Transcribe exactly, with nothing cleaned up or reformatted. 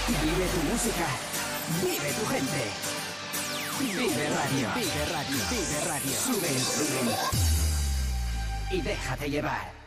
Vive tu música. Vive tu gente. Vive radio. Vive radio. Vive radio. Sube el volumen. Y déjate llevar.